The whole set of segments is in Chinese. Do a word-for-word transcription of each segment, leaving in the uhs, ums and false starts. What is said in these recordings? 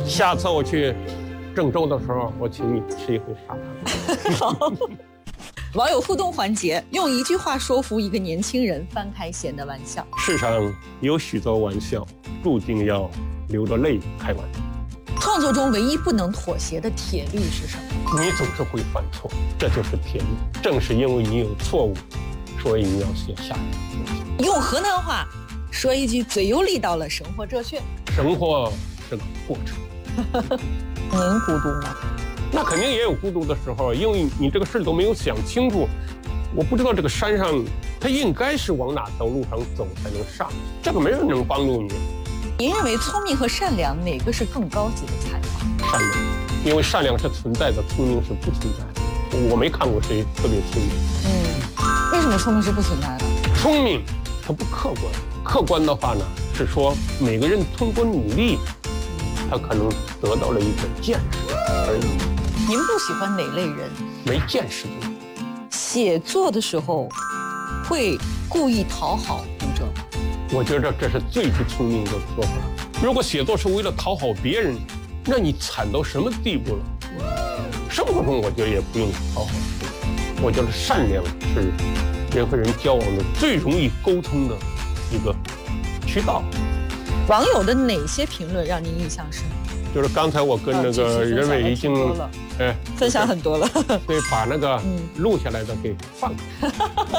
下次我去郑州的时候，我请你吃一回砂糖。 好。网友互动环节，用一句话说服一个年轻人翻开弦的玩笑。 世上有许多玩笑，注定要流着泪开完。 创作中唯一不能妥协的铁律是什么？ 你总是会犯错，这就是铁律。正是因为你有错误，所以你要写下来。 用河南话说一句最有力道的生活哲学： 生活是个过程。 您孤独吗？ 那肯定也有孤独的时候，因为你这个事都没有想清楚。我不知道这个山上它应该是往哪条路上走才能上，这个没人能帮助你。 您认为聪明和善良哪个是更高级的才华？ 善良，因为善良是存在的，聪明是不存在的。我没看过谁特别聪明。 嗯，为什么聪明是不存在的？ 聪明它不客观，客观的话呢是说每个人通过努力，他可能得到了一个见识而已。 您不喜欢哪类人？ 没见识的人。 写作的时候会故意讨好读者吗？ 我觉得这是最不聪明的做法。如果写作是为了讨好别人，那你惨到什么地步了？生活中我觉得也不用讨好别人。我觉得善良是人和人交往的最容易沟通的一个渠道。 网友的哪些评论让您印象深刻？就是刚才我跟那个任伟已经， 哎，分享很多了。 对，把那个录下来的给放了。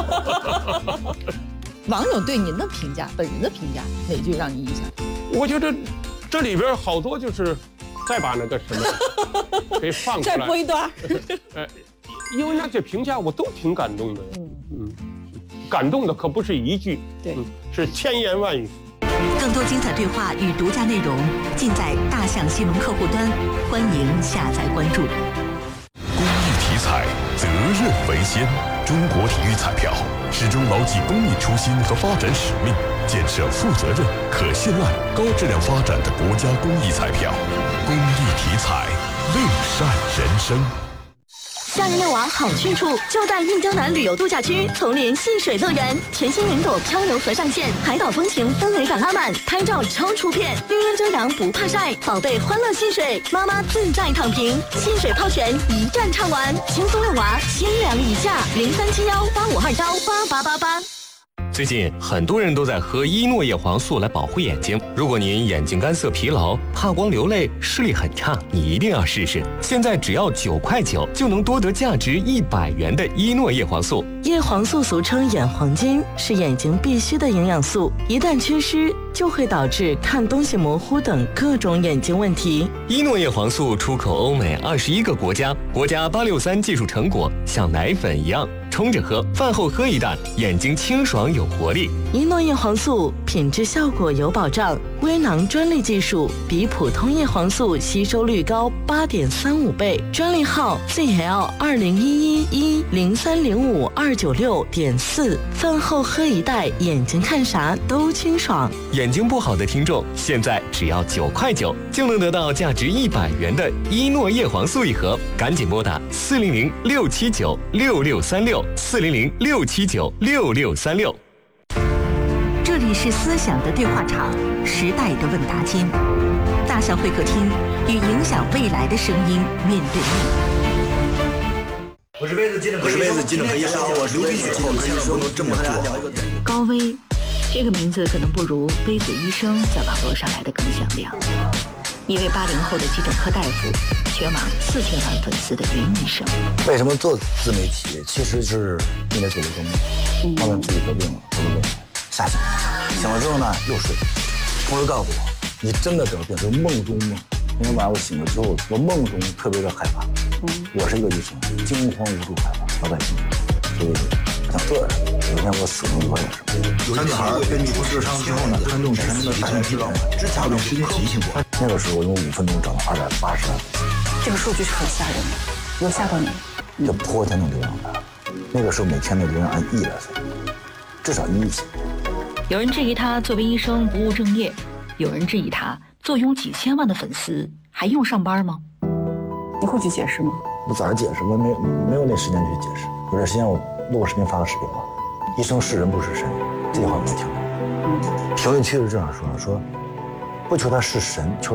网友对您的评价，本人的评价，哪句让您印象？ 我觉得这里边好多就是再把那个什么给放出来。 再播一段。 呃，因为那些评价我都挺感动的。嗯嗯，感动的可不是一句， 对， 嗯、是千言万语。 更多精彩对话与独家内容尽在大象新闻客户端，欢迎下载关注。 公益体彩，责任为先。中国体育彩票始终牢记公益初心和发展使命，建设负责任、可信赖、高质量发展的国家公益彩票。公益体彩，乐善人生。 夏日遛娃好去处就在印江南旅游度假区丛林戏水乐园，全新云朵漂流河上线，海岛风情氛围感拉满，拍照超出片，绿荫遮阳不怕晒，宝贝欢乐戏水，妈妈自在躺平，戏水泡泉一站唱完，轻松遛娃，千两以下，零三七幺八五二幺八八八八。 最近很多人都在喝伊诺叶黄素来保护眼睛。如果您眼睛干涩、疲劳、怕光、流泪、视力很差，你一定要试试。现在只要九块九就能多得价值一百元的伊诺叶黄素。 叶黄素俗称眼黄金，是眼睛必需的营养素，一旦缺失就会导致看东西模糊等各种眼睛问题。 伊诺叶黄素出口欧美二十一个国家，国家八六三技术成果，像奶粉一样冲着喝，饭后喝一袋，眼睛清爽有活力。 伊诺叶黄素品质效果有保障，微囊专利技术，比普通叶黄素吸收率高八点三五倍，专利号 Z L 二零一一一零三零五二九六点四。饭后喝一袋，眼睛看啥都清爽。 眼睛不好的听众，现在只要九块九就能得到价值一百元的伊诺叶黄素一盒，赶紧拨打四零零六七九六六三六四零零六七九六六三六。 这里是思想的对话场，时代的问答间，大象会客厅与影响未来的声音面对面。 我是杯子急诊科医生，我是刘冰雪，后科医生这么做。 高危，这个名字可能不如杯子医生在网络上来的更响亮。一位八零后的急诊科大夫，全网四千万粉丝的袁医生。 为什么做自媒体？其实是因为做了个梦，慢慢自己得病了，得了病，吓醒，醒了之后呢又睡。同事告诉我，你真的得病是梦中梦。那天晚上我醒了之后，我梦中特别的害怕。我是一个医生，惊慌无助害怕，老百姓，所以想做点什么。有一天我死了，我也是。 有女孩被女智商之后呢，她用全的大量知道吗？之前有时间提醒过。 那个时候我用五分钟涨了二百八十万。 这个数据是很吓人的，有吓到你？ 这破天的流量的，那个时候每天的流量按亿来算，至少一亿起。 有人质疑他作为医生不务正业，有人质疑他坐拥几千万的粉丝还用上班吗？ 你会去解释吗？ 我早上解释，我没没有那时间去解释。有段时间我录个视频发个视频吧。医生是人不是神，这句话我没听过。评论区是这样说的：说不求他是神，求